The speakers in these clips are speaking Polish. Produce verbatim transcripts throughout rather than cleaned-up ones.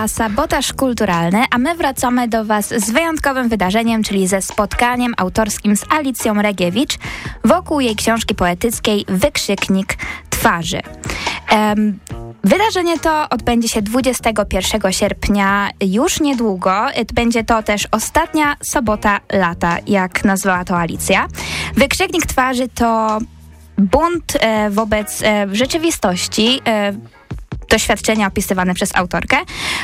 trwa Sabotaż Kulturalny, a my wracamy do Was z wyjątkowym wydarzeniem, czyli ze spotkaniem autorskim z Alicją Regiewicz wokół jej książki poetyckiej Wykrzyknik Twarzy. Um, Wydarzenie to odbędzie się dwudziestego pierwszego sierpnia już niedługo. Będzie to też ostatnia sobota lata, jak nazwała to Alicja. Wykrzyknik Twarzy to bunt e, wobec e, rzeczywistości, e, doświadczenia opisywane przez autorkę,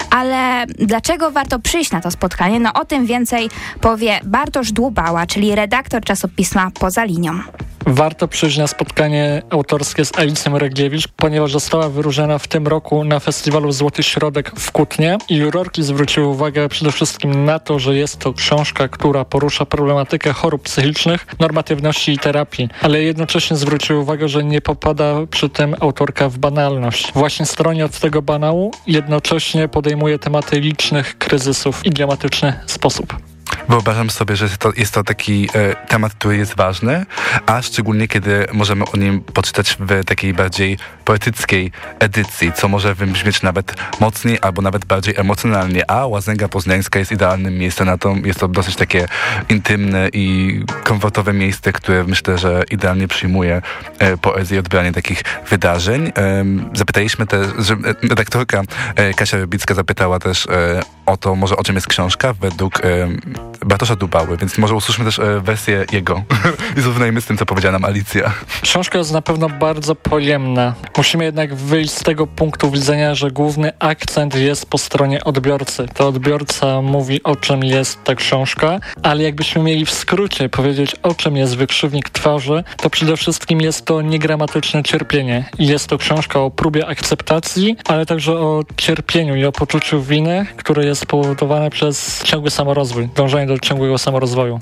ale dlaczego warto przyjść na to spotkanie? No o tym więcej powie Bartosz Dłubała, czyli redaktor czasopisma Poza Linią. Warto przyjść na spotkanie autorskie z Alicją Regiewicz, ponieważ została wyróżniona w tym roku na festiwalu Złoty Środek w Kutnie i jurorki zwróciły uwagę przede wszystkim na to, że jest to książka, która porusza problematykę chorób psychicznych, normatywności i terapii, ale jednocześnie zwróciły uwagę, że nie popada przy tym autorka w banalność. Właśnie stronie od tego banału jednocześnie podejmuje tematy licznych kryzysów w idiomatyczny sposób. Wyobrażam sobie, że to, jest to taki e, temat, który jest ważny, a szczególnie kiedy możemy o nim poczytać w takiej bardziej poetyckiej edycji, co może wybrzmieć nawet mocniej albo nawet bardziej emocjonalnie, a Łazęga Poznańska jest idealnym miejscem na to. Jest to dosyć takie intymne i komfortowe miejsce, które myślę, że idealnie przyjmuje e, poezję i odbieranie takich wydarzeń. E, zapytaliśmy też, że redaktorka e, Kasia Rybicka zapytała też e, o to, może o czym jest książka według e, Bartosza Dubały, więc może usłyszmy też e, wersję jego i zrównajmy z tym, co powiedziała nam Alicja. Książka jest na pewno bardzo pojemna. Musimy jednak wyjść z tego punktu widzenia, że główny akcent jest po stronie odbiorcy. To odbiorca mówi, o czym jest ta książka, ale jakbyśmy mieli w skrócie powiedzieć, o czym jest Wykrzyknik Twarzy, to przede wszystkim jest to niegramatyczne cierpienie. Jest to książka o próbie akceptacji, ale także o cierpieniu i o poczuciu winy, które jest spowodowane przez ciągły samorozwój, dążenie do ciągłego samorozwoju.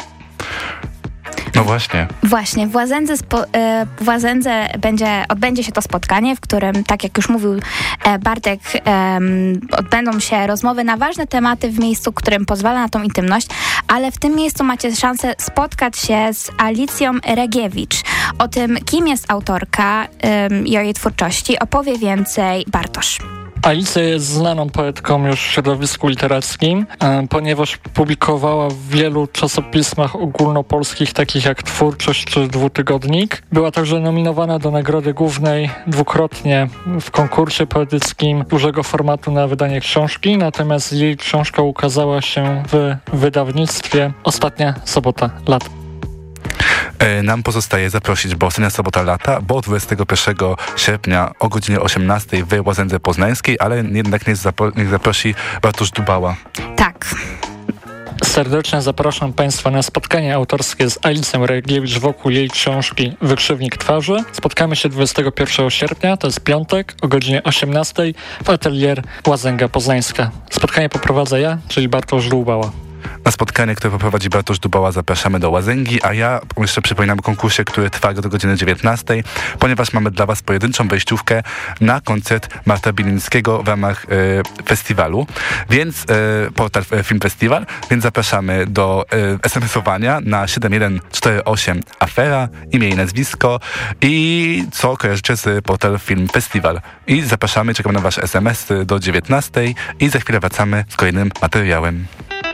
No właśnie. Właśnie, w Łazędze, spo, e, w Łazędze będzie, odbędzie się to spotkanie, w którym, tak jak już mówił e, Bartek, e, odbędą się rozmowy na ważne tematy w miejscu, którym pozwala na tą intymność, ale w tym miejscu macie szansę spotkać się z Alicją Regiewicz. O tym, kim jest autorka e, i o jej twórczości opowie więcej Bartosz. Alicja jest znaną poetką już w środowisku literackim, e, ponieważ publikowała w wielu czasopismach ogólnopolskich, takich jak Twórczość czy Dwutygodnik. Była także nominowana do Nagrody Głównej dwukrotnie w konkursie poetyckim dużego formatu na wydanie książki, natomiast jej książka ukazała się w wydawnictwie Ostatnia Sobota Lata. Nam pozostaje zaprosić, bo ostatnia sobota lata, bo dwudziestego pierwszego sierpnia o godzinie osiemnastej w Łazędze Poznańskiej, ale jednak niech, zapro- niech zaprosi Bartosz Dubała. Tak. Serdecznie zapraszam Państwa na spotkanie autorskie z Alicją Regiewicz wokół jej książki Wykrzyknik Twarzy. Spotkamy się dwudziestego pierwszego sierpnia, to jest piątek, o godzinie osiemnastej w atelier Łazęga Poznańska. Spotkanie poprowadzę ja, czyli Bartosz Dłubała. Na spotkanie, które poprowadzi Bartosz Dubała, zapraszamy do Łazęgi, a ja jeszcze przypominam o konkursie, który trwa do godziny dziewiętnastej, ponieważ mamy dla Was pojedynczą wejściówkę na koncert Marta Bilińskiego w ramach e, festiwalu, więc e, portal e, Film Festiwal, więc zapraszamy do e, es em esowania na siedem jeden cztery osiem afera, imię i nazwisko i co kojarzycie z portal Film Festiwal. I zapraszamy, czekamy na Wasze es em esy do dziewiętnastej i za chwilę wracamy z kolejnym materiałem.